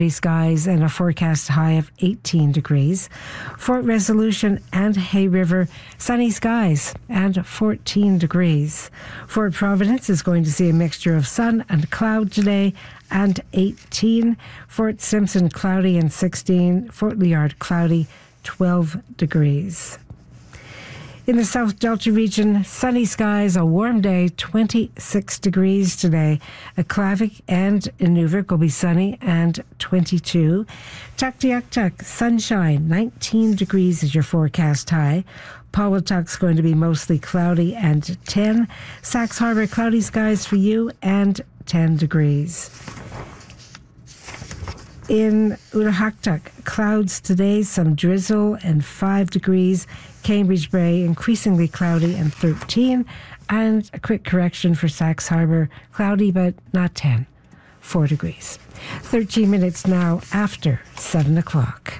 skies and a forecast high of 18 degrees. Fort Resolution and Hay River, sunny skies and 14 degrees. Fort Providence is going to see a mixture of sun and cloud today and 18. Fort Simpson, cloudy and 16. Fort Liard, cloudy, 12 degrees. In the South Delta region, sunny skies, a warm day, 26 degrees today. Aklavik and Inuvik will be sunny and 22. Tuktoyaktuk, sunshine, 19 degrees is your forecast high. Paweltuk's going to be mostly cloudy and 10. Sax Harbor, cloudy skies for you and 10 degrees. In Utahaktuk, clouds today, some drizzle and 5 degrees. Cambridge Bay, increasingly cloudy and 13. And a quick correction for Sax Harbor, cloudy but not 10, 4 degrees. 13 minutes now after 7 o'clock.